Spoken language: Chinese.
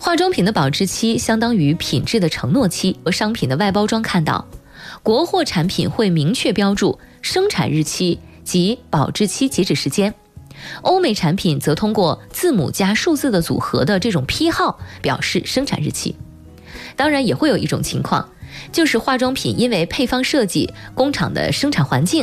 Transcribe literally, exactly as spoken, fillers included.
化妆品的保质期相当于品质的承诺期。商品的外包装看到，国货产品会明确标注生产日期及保质期截止时间，欧美产品则通过字母加数字的组合的这种批号表示生产日期。当然也会有一种情况，就是化妆品因为配方设计、工厂的生产环境